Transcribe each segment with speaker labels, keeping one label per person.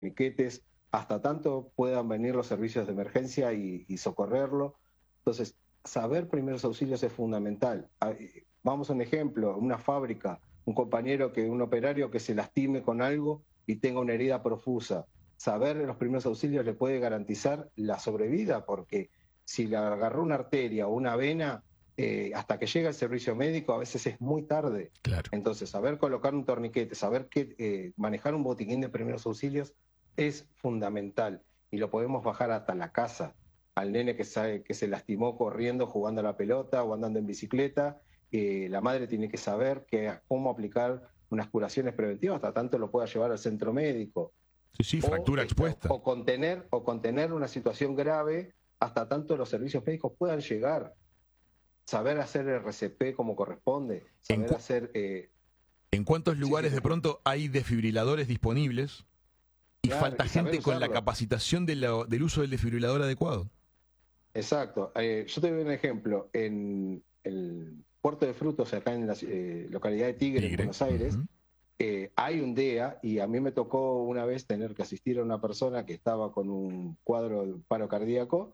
Speaker 1: torniquetes, hasta tanto puedan venir los servicios de emergencia y socorrerlo. Entonces, saber primeros auxilios es fundamental. Vamos a un ejemplo, una fábrica, un operario que se lastime con algo y tenga una herida profusa. Saber los primeros auxilios le puede garantizar la sobrevida, porque si le agarró una arteria o una vena, hasta que llega el servicio médico a veces es muy tarde.
Speaker 2: Claro.
Speaker 1: Entonces, saber colocar un torniquete, saber manejar un botiquín de primeros auxilios es fundamental, y lo podemos bajar hasta la casa. Al nene que se lastimó corriendo, jugando a la pelota o andando en bicicleta, la madre tiene que saber cómo aplicar unas curaciones preventivas, hasta tanto lo pueda llevar al centro médico.
Speaker 2: Sí, fractura expuesta.
Speaker 1: O contener una situación grave hasta tanto los servicios médicos puedan llegar. Saber hacer el RCP como corresponde. Saber hacer...
Speaker 2: ¿En cuántos lugares de pronto hay desfibriladores disponibles y falta gente con la capacitación del uso del desfibrilador adecuado?
Speaker 1: Exacto. Yo te doy un ejemplo. En el Puerto de Frutos, acá en la localidad de Tigre, en Buenos Aires, hay un DEA, y a mí me tocó una vez tener que asistir a una persona que estaba con un cuadro de paro cardíaco,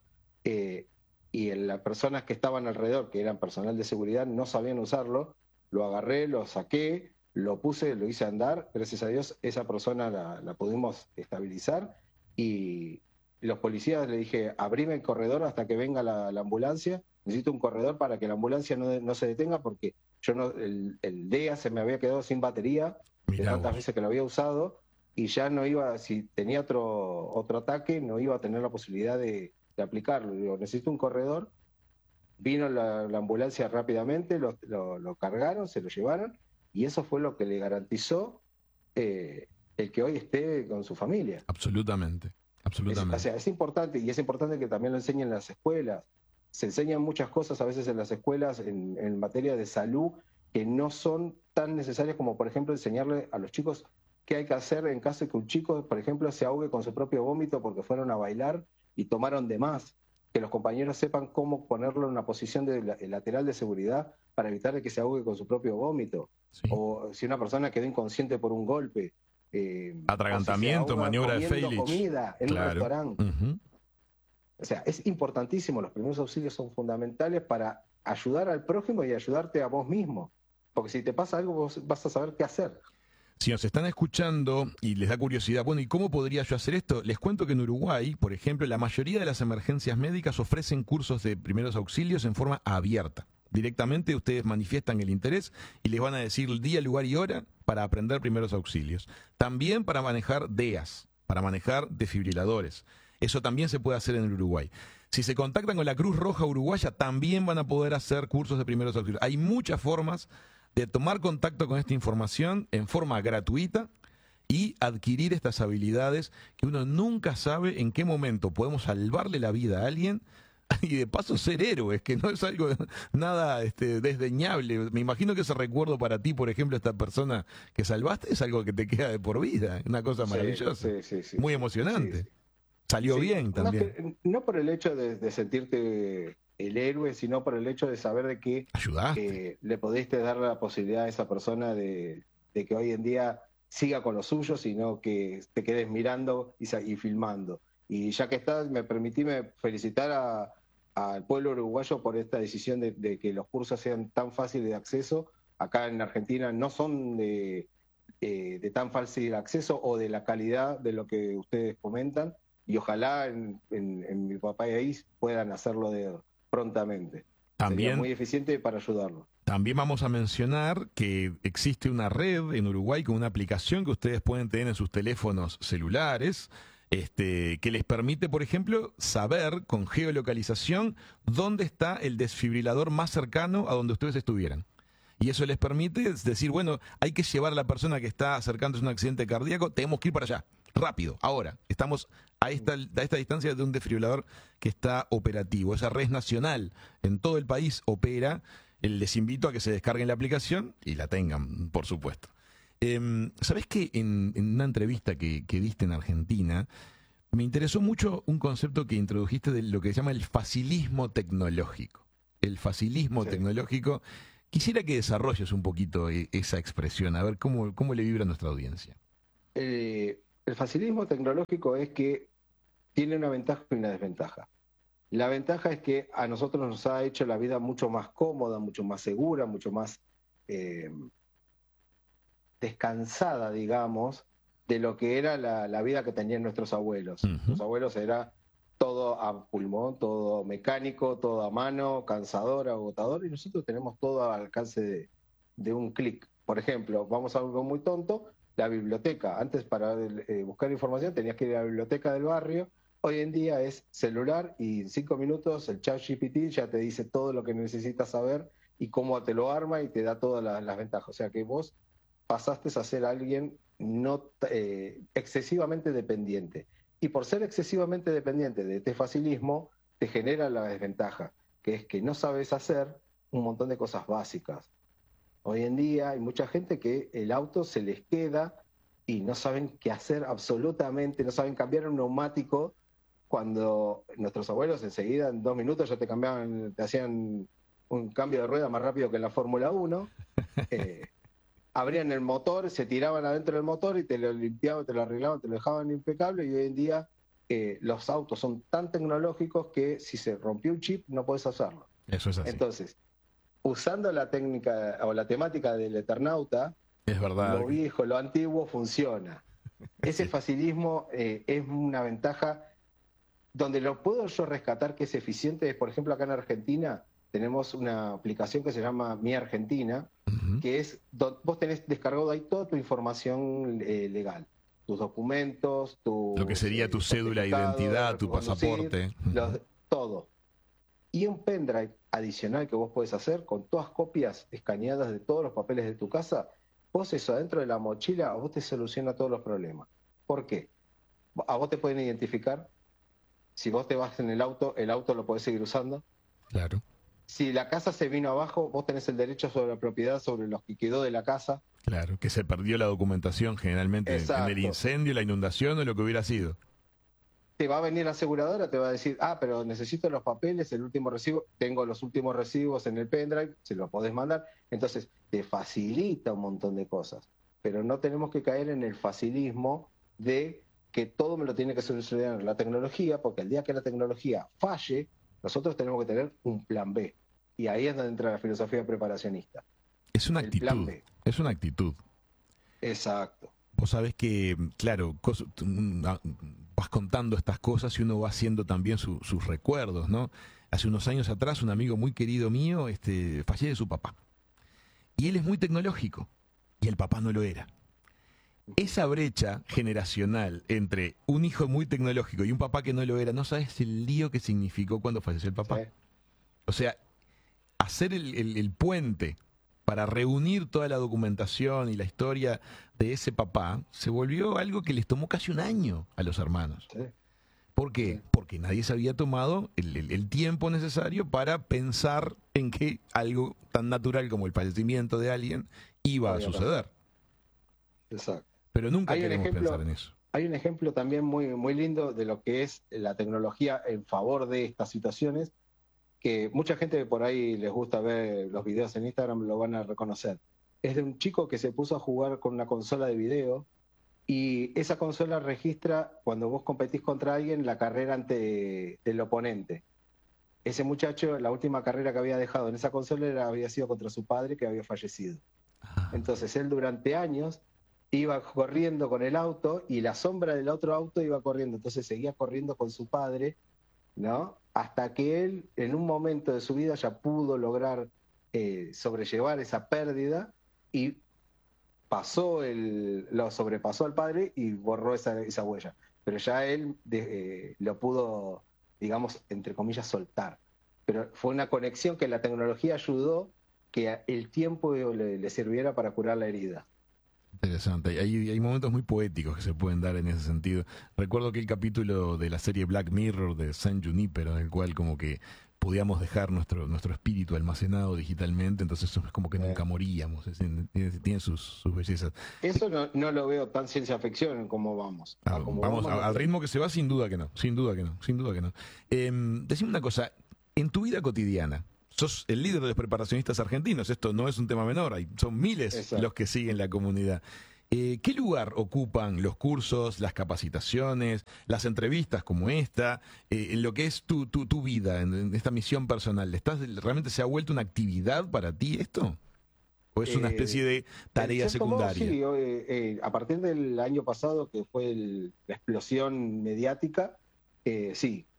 Speaker 1: y las personas que estaban alrededor, que eran personal de seguridad, no sabían usarlo. Lo agarré, lo saqué, lo puse, lo hice andar. Gracias a Dios esa persona la pudimos estabilizar, y los policías le dije, abrime el corredor hasta que venga la ambulancia. Necesito un corredor para que la ambulancia no se detenga, porque el DEA se me había quedado sin batería de tantas veces que lo había usado, y ya no iba, si tenía otro ataque, no iba a tener la posibilidad de aplicarlo. Digo, necesito un corredor. Vino la ambulancia rápidamente, lo cargaron, se lo llevaron, y eso fue lo que le garantizó el que hoy esté con su familia.
Speaker 2: Absolutamente.
Speaker 1: O sea, es importante, y es importante que también lo enseñen en las escuelas. Se enseñan muchas cosas a veces en las escuelas en materia de salud que no son tan necesarias, como por ejemplo enseñarle a los chicos qué hay que hacer en caso de que un chico, por ejemplo, se ahogue con su propio vómito porque fueron a bailar y tomaron de más. Que los compañeros sepan cómo ponerlo en una posición lateral de seguridad para evitar que se ahogue con su propio vómito. Sí. O si una persona quedó inconsciente por un golpe.
Speaker 2: Atragantamiento, si maniobra de Feilich.
Speaker 1: Comida en un restaurante. O sea, es importantísimo. Los primeros auxilios son fundamentales para ayudar al prójimo y ayudarte a vos mismo. Porque si te pasa algo, vos vas a saber qué hacer.
Speaker 2: Si nos están escuchando y les da curiosidad, bueno, ¿y cómo podría yo hacer esto? Les cuento que en Uruguay, por ejemplo, la mayoría de las emergencias médicas ofrecen cursos de primeros auxilios en forma abierta. Directamente ustedes manifiestan el interés y les van a decir el día, lugar y hora para aprender primeros auxilios. También para manejar DEAs, para manejar desfibriladores. Eso también se puede hacer en el Uruguay. Si se contactan con la Cruz Roja Uruguaya, también van a poder hacer cursos de primeros auxilios. Hay muchas formas de tomar contacto con esta información en forma gratuita y adquirir estas habilidades que uno nunca sabe en qué momento podemos salvarle la vida a alguien y de paso ser héroes, que no es algo nada desdeñable. Me imagino que ese recuerdo para ti, por ejemplo, esta persona que salvaste, es algo que te queda de por vida, una cosa maravillosa, muy emocionante. Sí. Salió bien también.
Speaker 1: No por el hecho de sentirte el héroe, sino por el hecho de saber de que le pudiste dar la posibilidad a esa persona de que hoy en día siga con lo suyo, sino que te quedes mirando y filmando. Y ya que estás, me permití felicitar al pueblo uruguayo por esta decisión de que los cursos sean tan fáciles de acceso. Acá en Argentina no son de tan fácil acceso o de la calidad de lo que ustedes comentan, y ojalá en mi país puedan hacerlo prontamente.
Speaker 2: También,
Speaker 1: sería muy eficiente para ayudarlo.
Speaker 2: También vamos a mencionar que existe una red en Uruguay con una aplicación que ustedes pueden tener en sus teléfonos celulares, que les permite, por ejemplo, saber con geolocalización dónde está el desfibrilador más cercano a donde ustedes estuvieran. Y eso les permite decir, bueno, hay que llevar a la persona que está acercándose a un accidente cardíaco, tenemos que ir para allá, rápido, ahora. Estamos a esta distancia de un desfibrilador que está operativo. Esa red nacional en todo el país opera. Les invito a que se descarguen la aplicación y la tengan, por supuesto. ¿Sabés que en una entrevista que diste en Argentina, me interesó mucho un concepto que introdujiste de lo que se llama el facilismo tecnológico? El facilismo tecnológico. Quisiera que desarrolles un poquito esa expresión, a ver cómo le vibra a nuestra audiencia.
Speaker 1: el facilismo tecnológico es que tiene una ventaja y una desventaja. La ventaja es que a nosotros nos ha hecho la vida mucho más cómoda, mucho más segura, mucho más descansada, digamos, de lo que era la vida que tenían nuestros abuelos. Los abuelos era todo a pulmón, todo mecánico, todo a mano, cansador, agotador, y nosotros tenemos todo al alcance de un clic. Por ejemplo, vamos a algo muy tonto, la biblioteca. Antes para buscar información tenías que ir a la biblioteca del barrio. Hoy en día es celular y en 5 minutos el ChatGPT ya te dice todo lo que necesitas saber y cómo te lo arma y te da todas las ventajas. O sea que vos pasaste a ser alguien no excesivamente dependiente. Y por ser excesivamente dependiente de este facilismo, te genera la desventaja, que es que no sabes hacer un montón de cosas básicas. Hoy en día hay mucha gente que el auto se les queda y no saben qué hacer absolutamente, no saben cambiar un neumático, cuando nuestros abuelos enseguida en 2 minutos ya te cambiaban, te hacían un cambio de rueda más rápido que en la Fórmula 1. Abrían el motor, se tiraban adentro del motor y te lo limpiaban, te lo arreglaban, te lo dejaban impecable, y hoy en día los autos son tan tecnológicos que si se rompió un chip no puedes hacerlo.
Speaker 2: Eso es así.
Speaker 1: Entonces, usando la técnica o la temática del Eternauta,
Speaker 2: es verdad,
Speaker 1: lo viejo, lo antiguo funciona. Ese facilismo es una ventaja. Donde lo puedo yo rescatar que es eficiente es, por ejemplo, acá en Argentina tenemos una aplicación que se llama Mi Argentina, que es, vos tenés descargado ahí toda tu información legal, tus documentos,
Speaker 2: lo que sería tu cédula de identidad, tu pasaporte.
Speaker 1: Todo. Y un pendrive adicional que vos podés hacer con todas copias escaneadas de todos los papeles de tu casa, vos eso adentro de la mochila, a vos te soluciona todos los problemas. ¿Por qué? A vos te pueden identificar. Si vos te vas en el auto lo podés seguir usando.
Speaker 2: Claro.
Speaker 1: Si la casa se vino abajo, vos tenés el derecho sobre la propiedad, sobre lo que quedó de la casa.
Speaker 2: Claro, que se perdió la documentación generalmente. Exacto. En el incendio, la inundación o lo que hubiera sido.
Speaker 1: Te va a venir la aseguradora, te va a decir, pero necesito los papeles, el último recibo, tengo los últimos recibos en el pendrive, se los podés mandar. Entonces, te facilita un montón de cosas. Pero no tenemos que caer en el facilismo de que todo me lo tiene que solucionar la tecnología, porque el día que la tecnología falle, nosotros tenemos que tener un plan B. Y ahí es donde entra la filosofía preparacionista.
Speaker 2: Es una actitud. Es una actitud.
Speaker 1: Exacto.
Speaker 2: Vos sabés que, claro, vas contando estas cosas y uno va haciendo también sus recuerdos, ¿no? Hace unos años atrás, un amigo muy querido mío fallece de su papá. Y él es muy tecnológico. Y el papá no lo era. Esa brecha generacional entre un hijo muy tecnológico y un papá que no lo era, no sabes el lío que significó cuando falleció el papá. Sí. O sea, hacer el puente para reunir toda la documentación y la historia de ese papá se volvió algo que les tomó casi un año a los hermanos. Sí. ¿Por qué? Sí. Porque nadie se había tomado el tiempo necesario para pensar en que algo tan natural como el fallecimiento de alguien iba a suceder.
Speaker 1: Exacto.
Speaker 2: Pero nunca queremos pensar en eso.
Speaker 1: Hay un ejemplo también muy, muy lindo de lo que es la tecnología en favor de estas situaciones, que mucha gente por ahí les gusta ver los videos en Instagram, lo van a reconocer. Es de un chico que se puso a jugar con una consola de video y esa consola registra, cuando vos competís contra alguien, la carrera ante el oponente. Ese muchacho, la última carrera que había dejado en esa consola había sido contra su padre, que había fallecido. Entonces él durante años iba corriendo con el auto y la sombra del otro auto iba corriendo, entonces seguía corriendo con su padre, ¿no? Hasta que él en un momento de su vida ya pudo lograr sobrellevar esa pérdida y lo sobrepasó al padre y borró esa huella. Pero ya él lo pudo, digamos, entre comillas, soltar. Pero fue una conexión que la tecnología ayudó que el tiempo le sirviera para curar la herida.
Speaker 2: Interesante. Hay momentos muy poéticos que se pueden dar en ese sentido. Recuerdo que el capítulo de la serie Black Mirror de San Junipero, en el cual como que podíamos dejar nuestro espíritu almacenado digitalmente, entonces es como que nunca moríamos. Tiene sus bellezas.
Speaker 1: Eso no lo veo tan ciencia ficción como vamos.
Speaker 2: Vamos al ritmo que se va, sin duda que no. Sin duda que no. Decime una cosa, en tu vida cotidiana, sos el líder de los preparacionistas argentinos, esto no es un tema menor, son miles los que siguen la comunidad. ¿Qué lugar ocupan los cursos, las capacitaciones, las entrevistas como esta, en lo que es tu vida, en esta misión personal? ¿Realmente se ha vuelto una actividad para ti esto? ¿O es una especie de tarea
Speaker 1: En cierto modo,
Speaker 2: secundaria?
Speaker 1: sí. A partir del año pasado, que fue la explosión mediática, sí,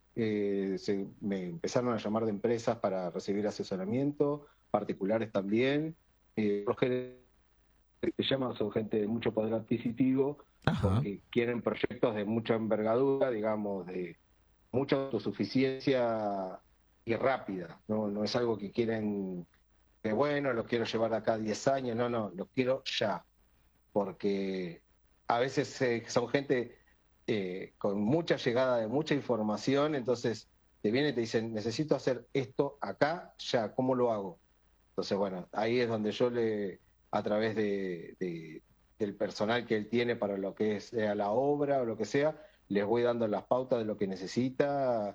Speaker 1: me empezaron a llamar de empresas para recibir asesoramiento, particulares también. Los que se llaman son gente de mucho poder adquisitivo,
Speaker 2: Ajá.
Speaker 1: porque quieren proyectos de mucha envergadura, digamos, de mucha autosuficiencia y rápida. No es algo que quieren, que bueno, lo quiero llevar de acá a 10 años, no, lo quiero ya, porque a veces son gente con mucha llegada de mucha información, entonces te vienen y te dicen, necesito hacer esto acá, ya, ¿cómo lo hago? Entonces, bueno, ahí es donde yo a través del personal que él tiene para lo que es sea la obra o lo que sea, les voy dando las pautas de lo que necesita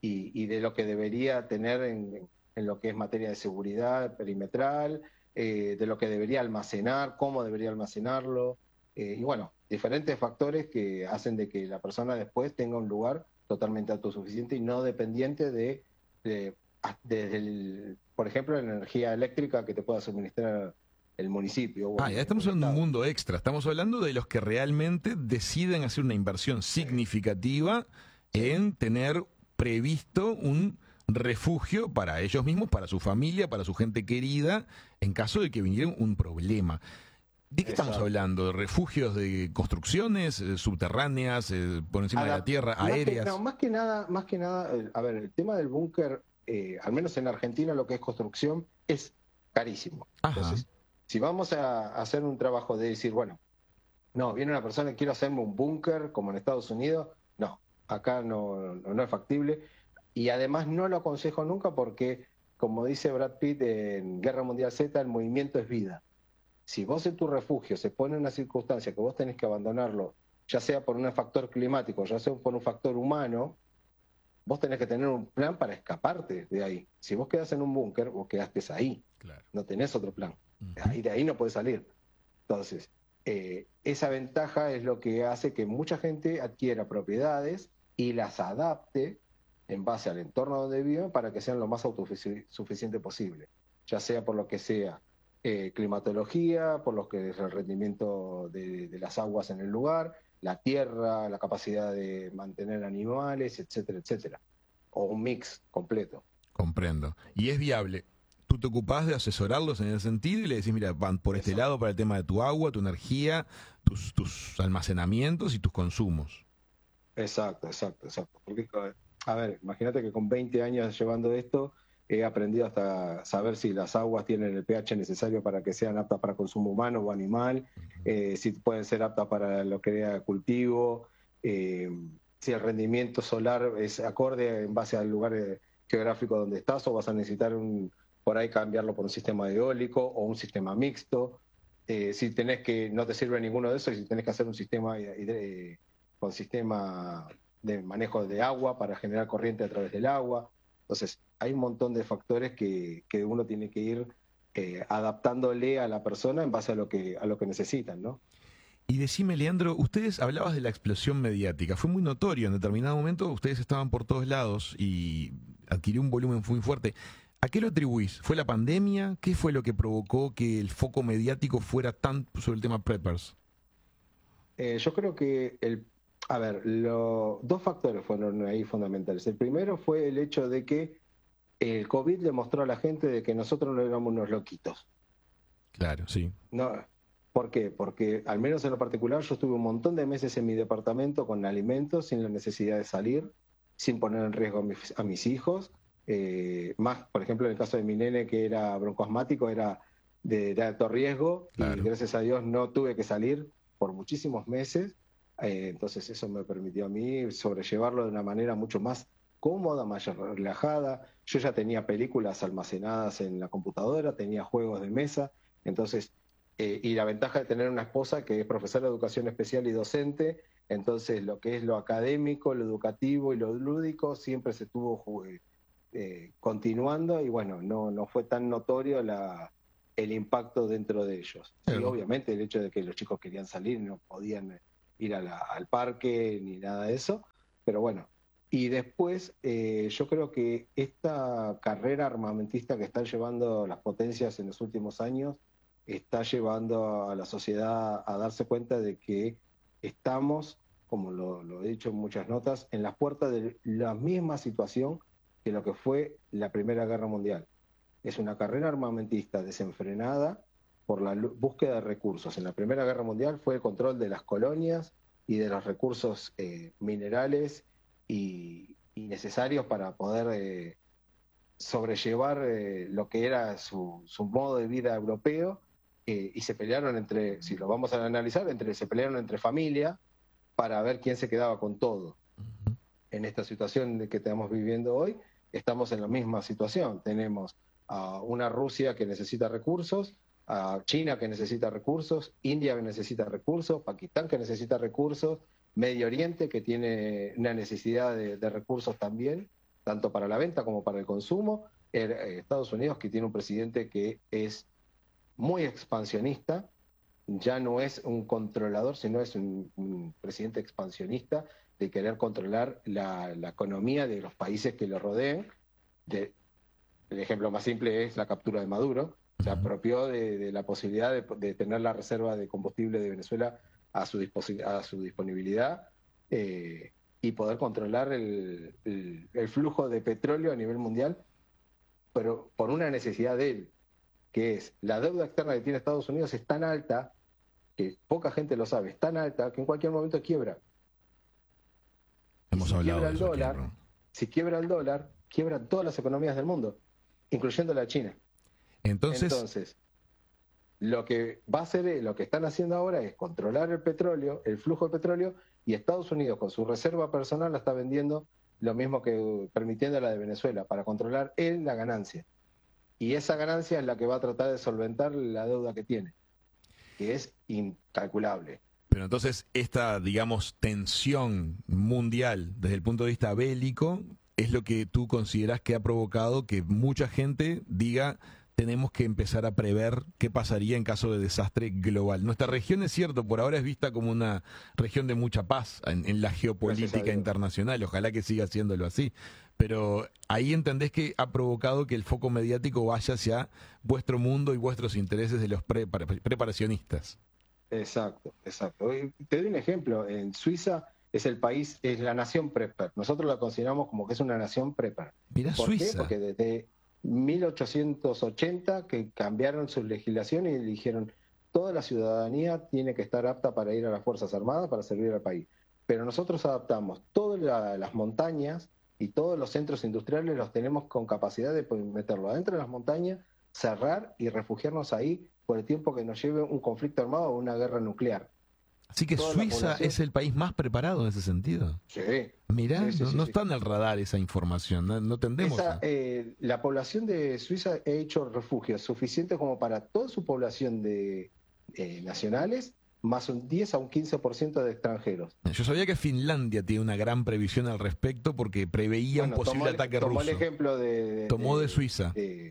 Speaker 1: y de lo que debería tener en lo que es materia de seguridad perimetral, de lo que debería almacenar, cómo debería almacenarlo, y bueno, diferentes factores que hacen de que la persona después tenga un lugar totalmente autosuficiente y no dependiente de desde por ejemplo, la energía eléctrica que te pueda suministrar el municipio
Speaker 2: Ah, ya
Speaker 1: o
Speaker 2: estamos
Speaker 1: el
Speaker 2: hablando de un
Speaker 1: Estado.
Speaker 2: mundo extra. Estamos hablando de los que realmente deciden hacer una inversión significativa
Speaker 1: Sí,
Speaker 2: en tener previsto un refugio para ellos mismos, para su familia, para su gente querida, en caso de que viniera un problema. ¿De qué estamos
Speaker 1: exacto.
Speaker 2: hablando? ¿De refugios de construcciones subterráneas, por encima de la tierra, aéreas?
Speaker 1: Más que nada, a ver, el tema del búnker, al menos en Argentina, lo que es construcción es carísimo.
Speaker 2: Ajá,
Speaker 1: Entonces, si vamos a hacer un trabajo de decir, bueno, no, viene una persona y quiere hacerme un búnker como en Estados Unidos, no, acá no es factible. Y además no lo aconsejo nunca porque, como dice Brad Pitt en Guerra Mundial Z, el movimiento es vida. Si vos en tu refugio se pone una circunstancia que vos tenés que abandonarlo, ya sea por un factor climático, ya sea por un factor humano, vos tenés que tener un plan para escaparte de ahí. Si vos quedás en un búnker, vos quedaste ahí,
Speaker 2: claro.
Speaker 1: no tenés otro plan.
Speaker 2: Ujú.
Speaker 1: De ahí no podés salir. Entonces, esa ventaja es lo que hace que mucha gente adquiera propiedades y las adapte en base al entorno donde viven para que sean lo más autosuficiente posible, ya sea por lo que sea climatología, por lo que es el rendimiento de las aguas en el lugar, la tierra, la capacidad de mantener animales, etcétera, etcétera. O un mix completo.
Speaker 2: Comprendo. Y es viable. Tú te ocupás de asesorarlos en ese sentido y le decís, mira, van por este
Speaker 1: Exacto.
Speaker 2: lado para el tema de tu agua, tu energía, tus almacenamientos y tus consumos.
Speaker 1: Exacto. Porque, a ver, imagínate que con 20 años llevando esto, he aprendido hasta saber si las aguas tienen el pH necesario para que sean aptas para consumo humano o animal,
Speaker 2: Ujú.
Speaker 1: si pueden ser aptas para lo que era cultivo, eh, si el rendimiento solar es acorde en base al lugar geográfico donde estás o vas a necesitar por ahí cambiarlo por un sistema eólico o un sistema mixto. Si tenés que, no te sirve ninguno de esos, y si tenés que hacer un sistema con sistema de manejo de agua para generar corriente a través del agua. Entonces, hay un montón de factores que uno tiene que ir adaptándole a la persona en base a lo que necesitan, ¿no?
Speaker 2: Y decime, Leandro, ustedes hablabas de la explosión mediática. Fue muy notorio. En determinado momento ustedes estaban por todos lados y adquirió un volumen muy fuerte. ¿A qué lo atribuís? ¿Fue la pandemia? ¿Qué fue lo que provocó que el foco mediático fuera tan sobre el tema preppers?
Speaker 1: Yo creo que a ver, dos factores fueron ahí fundamentales. El primero fue el hecho de que el COVID le mostró a la gente de que nosotros no éramos unos loquitos.
Speaker 2: Claro, sí.
Speaker 1: No, ¿por qué? Porque al menos en lo particular yo estuve un montón de meses en mi departamento con alimentos sin la necesidad de salir, sin poner en riesgo a mis hijos. Más, por ejemplo, en el caso de mi nene que era broncoasmático, era de alto riesgo y
Speaker 2: Claro.
Speaker 1: gracias a Dios no tuve que salir por muchísimos meses. Entonces eso me permitió a mí sobrellevarlo de una manera mucho más cómoda, más relajada. Yo ya tenía películas almacenadas en la computadora, tenía juegos de mesa. Entonces, y la ventaja de tener una esposa que es profesora de educación especial y docente, entonces lo que es lo académico, lo educativo y lo lúdico siempre se estuvo continuando y bueno, no fue tan notorio el impacto dentro de ellos. Sí, obviamente el hecho de que los chicos querían salir, no podían ir al parque ni nada de eso, pero bueno. Y después yo creo que esta carrera armamentista que están llevando las potencias en los últimos años está llevando a la sociedad a darse cuenta de que estamos, como lo he dicho en muchas notas, en las puertas de la misma situación que lo que fue la Primera Guerra Mundial. Es una carrera armamentista desenfrenada por la búsqueda de recursos. En la Primera Guerra Mundial fue el control de las colonias y de los recursos minerales y necesarios para poder sobrellevar lo que era su modo de vida europeo, y se pelearon entre, si lo vamos a analizar, se pelearon entre familia para ver quién se quedaba con todo. En esta situación que estamos viviendo hoy, estamos en la misma situación. Tenemos a una Rusia que necesita recursos, a China que necesita recursos, India que necesita recursos, Pakistán que necesita recursos, Medio Oriente que tiene una necesidad de recursos también, tanto para la venta como para el consumo, Estados Unidos que tiene un presidente que es muy expansionista, ya no es un controlador, sino es un presidente expansionista de querer controlar la economía de los países que lo rodeen. El ejemplo más simple es la captura de Maduro. Se apropió de la posibilidad de tener la reserva de combustible de Venezuela a su disponibilidad, y poder controlar el flujo de petróleo a nivel mundial, pero por una necesidad de él, que es la deuda externa que tiene Estados Unidos es tan alta, que poca gente lo sabe, es tan alta que en cualquier momento quiebra.
Speaker 2: Hemos hablado de eso aquí, ¿no?
Speaker 1: Si quiebra el dólar, quiebran todas las economías del mundo, incluyendo la China. Entonces, lo que va a hacer, lo que están haciendo ahora es controlar el petróleo, el flujo de petróleo, y Estados Unidos con su reserva personal la está vendiendo lo mismo que permitiendo la de Venezuela, para controlar él la ganancia. Y esa ganancia es la que va a tratar de solventar la deuda que tiene, que es incalculable.
Speaker 2: Pero entonces esta, digamos, tensión mundial desde el punto de vista bélico es lo que tú consideras que ha provocado que mucha gente diga: tenemos que empezar a prever qué pasaría en caso de desastre global. Nuestra región, es cierto, por ahora es vista como una región de mucha paz en la geopolítica internacional. Ojalá que siga siéndolo así. Pero ahí entendés que ha provocado que el foco mediático vaya hacia vuestro mundo y vuestros intereses de los preparacionistas.
Speaker 1: Exacto. Te doy un ejemplo. En Suiza es la nación prepper. Nosotros la consideramos como que es una nación prepper.
Speaker 2: Mirá,
Speaker 1: ¿Por
Speaker 2: Suiza.
Speaker 1: qué? Porque desde 1880 que cambiaron su legislación y dijeron: toda la ciudadanía tiene que estar apta para ir a las Fuerzas Armadas, para servir al país. Pero nosotros adaptamos todas las montañas y todos los centros industriales, los tenemos con capacidad de meterlo adentro de las montañas, cerrar y refugiarnos ahí por el tiempo que nos lleve un conflicto armado o una guerra nuclear.
Speaker 2: Así que Suiza es el país más preparado en ese sentido.
Speaker 1: Sí.
Speaker 2: Mirá, no está en el radar esa información, no tendemos.
Speaker 1: La población de Suiza ha hecho refugios suficientes como para toda su población de nacionales, más un 10 a un 15% de extranjeros.
Speaker 2: Yo sabía que Finlandia tiene una gran previsión al respecto porque preveía un posible ataque ruso.
Speaker 1: Tomó el ejemplo
Speaker 2: de Suiza.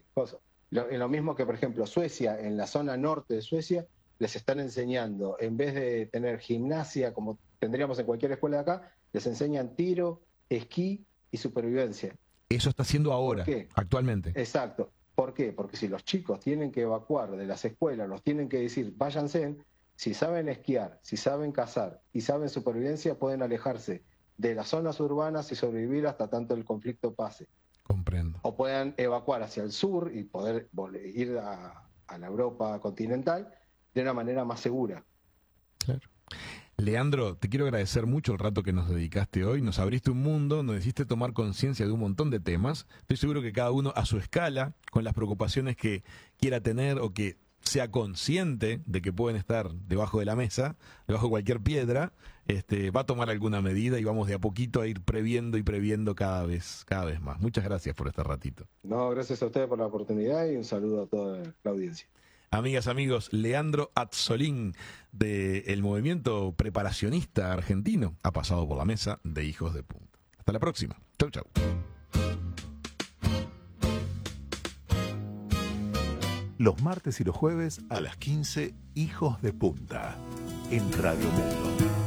Speaker 1: Lo mismo que, por ejemplo, Suecia, en la zona norte de Suecia, les están enseñando, en vez de tener gimnasia como tendríamos en cualquier escuela de acá, les enseñan tiro, esquí y supervivencia.
Speaker 2: Eso está haciendo ahora, actualmente.
Speaker 1: Exacto. ¿Por qué? Porque si los chicos tienen que evacuar de las escuelas, los tienen que decir: váyanse. Si saben esquiar, si saben cazar y saben supervivencia, pueden alejarse de las zonas urbanas y sobrevivir hasta tanto el conflicto pase.
Speaker 2: Comprendo.
Speaker 1: O puedan evacuar hacia el sur y poder ir a la Europa continental de una manera más segura.
Speaker 2: Claro. Leandro, te quiero agradecer mucho el rato que nos dedicaste hoy. Nos abriste un mundo, nos hiciste tomar conciencia de un montón de temas. Estoy seguro que cada uno a su escala, con las preocupaciones que quiera tener o que sea consciente de que pueden estar debajo de la mesa, debajo de cualquier piedra, va a tomar alguna medida y vamos de a poquito a ir previendo cada vez más. Muchas gracias por este ratito.
Speaker 1: No, gracias a ustedes por la oportunidad y un saludo a toda la audiencia.
Speaker 2: Amigas, amigos, Leandro Azzolín, del movimiento preparacionista argentino, ha pasado por la mesa de Hijos de Punta. Hasta la próxima. Chau, chau.
Speaker 3: Los martes y los jueves a las 15, Hijos de Punta, en Radio Mundo.